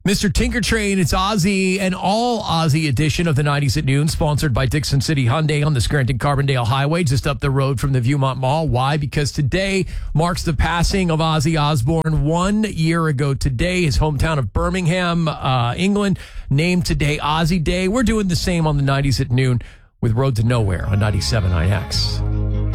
Mr. Tinker Train, it's Ozzy, an all Ozzy edition of the 90s at noon, sponsored by Dixon City Hyundai on the Scranton-Carbondale Highway, just up the road from the Viewmont Mall. Why? Because today marks the passing of Ozzy Osbourne 1 year ago today. His hometown of Birmingham, England, named today Ozzy Day. We're doing the same on the 90s at noon with Road to Nowhere on 97.9X.